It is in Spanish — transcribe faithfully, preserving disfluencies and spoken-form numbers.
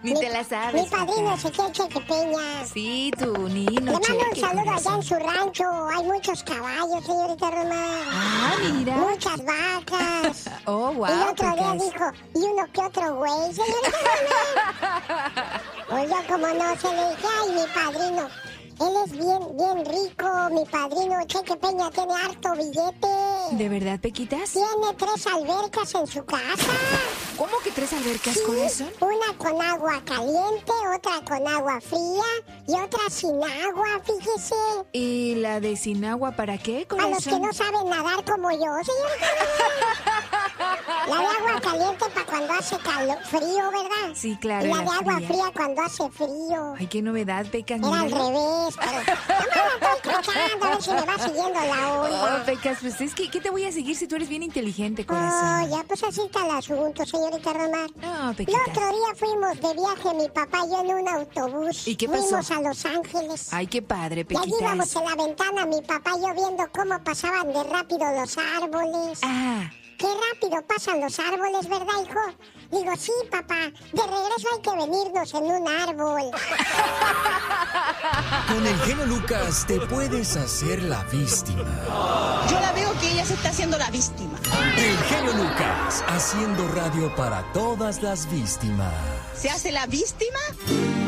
Ni mi, te la sabes. Mi padrino Ezequiel Cheque Peña. Sí, tu Nino. Le mando Cheque, un saludo corazón. allá en su rancho. Hay muchos caballos, señorita Román. Ah, mira. Muchas vacas. Oh, wow. Y el otro día Pecas. dijo, y uno que otro güey, señorita Román. Pues yo como no se le dije, ay, mi padrino. Él es bien, bien rico, mi padrino Cheque Peña tiene harto billete. ¿De verdad, Pequitas? Tiene tres albercas en su casa. ¿Cómo que tres albercas, Sí, corazón? una con agua caliente, otra con agua fría y otra sin agua, fíjese. ¿Y la de sin agua para qué, A corazón? los que no saben nadar como yo, señorita. La de agua caliente para cuando hace calor, frío, ¿verdad? Sí, claro. Y la de agua fría. fría cuando hace frío. Ay, qué novedad, Pecas. Era al mira. revés, pero... ¡Mamá, la estoy explicando! A ver si me va siguiendo la Oh, onda. Pecas, pues es que, ¿qué te voy a seguir si tú eres bien inteligente, Oh, corazón? ya, pues así está el asunto, señorita Romar. No, El Pequitas. otro día fuimos de viaje, mi papá y yo en un autobús. ¿Y qué pasó? Fuimos a Los Ángeles. Ay, qué padre, Y allí íbamos Pequitas. en la ventana, mi papá y yo viendo cómo pasaban de rápido los árboles. Ah, Qué rápido pasan los árboles, ¿verdad, hijo? Digo, sí, papá. De regreso hay que venirnos en un árbol. Con el genio Lucas te puedes hacer la víctima. Yo la veo que ella se está haciendo la víctima. El genio Lucas haciendo radio para todas las víctimas. ¿Se hace la víctima?